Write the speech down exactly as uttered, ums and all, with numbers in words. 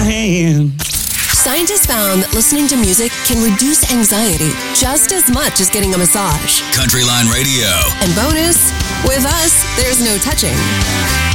hand. Scientists found that listening to music can reduce anxiety just as much as getting a massage. Countryline Radio. And bonus, with us, there's no touching.